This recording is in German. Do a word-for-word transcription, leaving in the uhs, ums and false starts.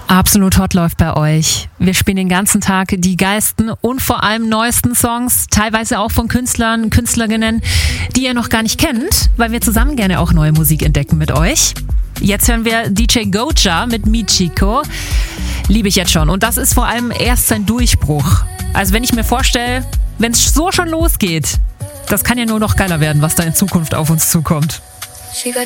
Absolut Hot läuft bei euch. Wir spielen den ganzen Tag die geilsten und vor allem neuesten Songs, teilweise auch von Künstlern, Künstlerinnen, die ihr noch gar nicht kennt, weil wir zusammen gerne auch neue Musik entdecken mit euch. Jetzt hören wir D J Goja mit Michiko. Liebe ich jetzt schon. Und das ist vor allem erst sein Durchbruch. Also wenn ich mir vorstelle, wenn es so schon losgeht, das kann ja nur noch geiler werden, was da in Zukunft auf uns zukommt. She got